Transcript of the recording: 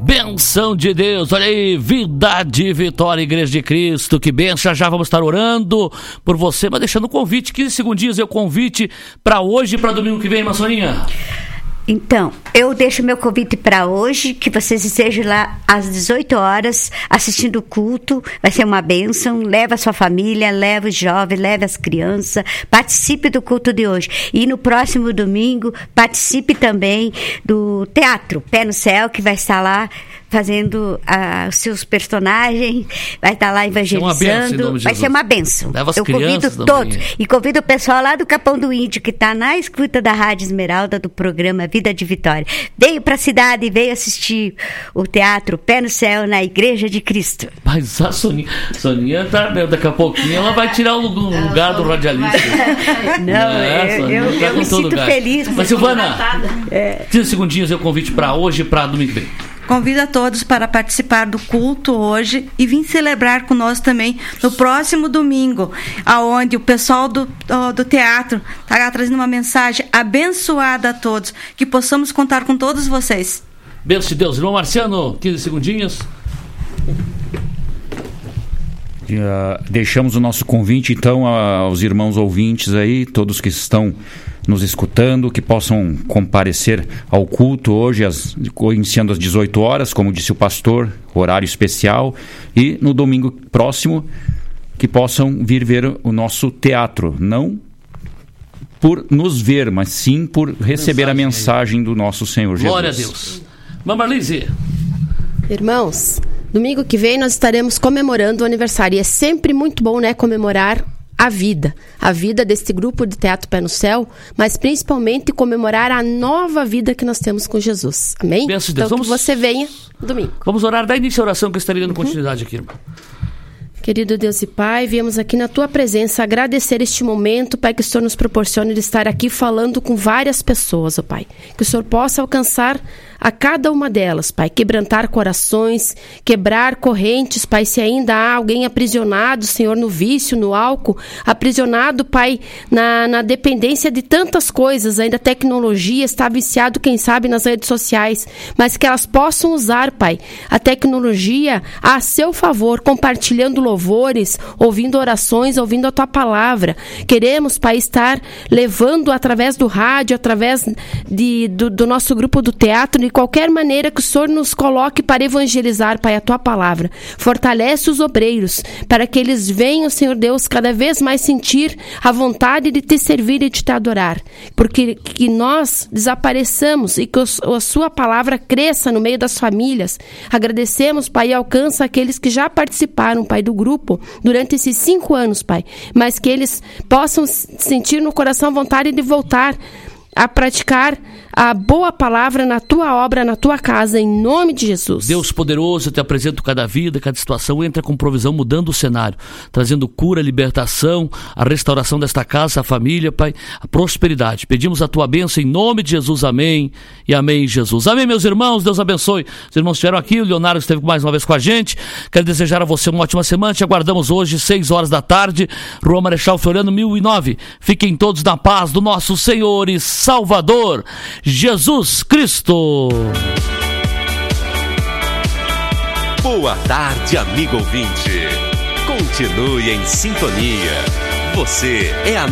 Benção de Deus, olha aí, Vida de Vitória, Igreja de Cristo, que benção, já vamos estar orando por você, mas deixando o convite, 15 segundinhos, o convite para hoje e para domingo que vem, irmã Soninha. Então, eu deixo meu convite para hoje, que vocês estejam lá às 18 horas assistindo o culto, vai ser uma bênção, leva a sua família, leva os jovens, leva as crianças, participe do culto de hoje. E no próximo domingo, participe também do Teatro Pé no Céu, que vai estar lá fazendo os seus personagens, vai estar lá evangelizando, vai ser uma bênção. Eu convido todos, e convido o pessoal lá do Capão do Índio, que está na escuta da Rádio Esmeralda, do programa Vida de Vitória. Veio para a cidade e veio assistir o Teatro Pé no Céu na Igreja de Cristo. Mas a Soninha tá, daqui a pouquinho ela vai tirar o lugar do radialista. Eu me sinto feliz. Mas Silvana, 15 segundinhos, o convite para hoje e para domingo que vem. Convido a todos para participar do culto hoje e vir celebrar conosco também no próximo domingo, aonde o pessoal do teatro estará trazendo uma mensagem abençoada a todos, que possamos contar com todos vocês. Bênção de Deus. Irmão Marciano, 15 segundinhos. Deixamos o nosso convite, então, aos irmãos ouvintes aí, todos que estão nos escutando, que possam comparecer ao culto hoje, iniciando às 18 horas, como disse o pastor, horário especial, e no domingo próximo, que possam vir ver o nosso teatro, não por nos ver, mas sim por receber a mensagem do nosso Senhor Jesus. Glória a Deus. Marlise. Irmãos, domingo que vem nós estaremos comemorando o aniversário, e é sempre muito bom, né, comemorar a vida deste grupo de Teatro Pé no Céu, mas principalmente comemorar a nova vida que nós temos com Jesus. Amém? Benção de Deus. Então que você venha domingo. Vamos orar, dá início à oração que eu estarei dando continuidade aqui, irmão. Querido Deus e Pai, viemos aqui na Tua presença agradecer este momento, Pai, que o Senhor nos proporciona de estar aqui falando com várias pessoas, ó Pai. Que o Senhor possa alcançar a cada uma delas, Pai, quebrantar corações, quebrar correntes, Pai, se ainda há alguém aprisionado, Senhor, no vício, no álcool, aprisionado, Pai, na dependência de tantas coisas, ainda a tecnologia, está viciado, quem sabe, nas redes sociais, mas que elas possam usar, Pai, a tecnologia a seu favor, compartilhando louvores, ouvindo orações, ouvindo a Tua Queremos, Pai, estar levando através do rádio, através do nosso grupo do teatro, de qualquer maneira que o Senhor nos coloque para evangelizar, Pai, a Tua palavra. Fortalece os obreiros, para que eles venham, Senhor Deus, cada vez mais sentir a vontade de Te servir e de Te adorar. Porque que nós desapareçamos e que a Sua palavra cresça no meio das famílias. Agradecemos, Pai, e alcança aqueles que já participaram, Pai, do grupo durante esses 5 anos, Pai. Mas que eles possam sentir no coração a vontade de voltar a praticar a boa palavra na Tua obra, na Tua casa, em nome de Jesus. Deus poderoso, eu Te apresento cada vida, cada situação, entra com provisão, mudando o cenário, trazendo cura, libertação, a restauração desta casa, a família, Pai, a prosperidade. Pedimos a Tua bênção em nome de Jesus, amém e amém, Jesus. Amém, meus irmãos, Deus abençoe. Os irmãos estiveram aqui, o Leonardo esteve mais uma vez com a gente. Quero desejar a você uma ótima semana, te aguardamos hoje, 6 horas da tarde, Rua Marechal Floriano, 1009. Fiquem todos na paz do nosso Senhor e Salvador, Jesus Cristo. Boa tarde, amigo ouvinte. Continue em sintonia. Você é a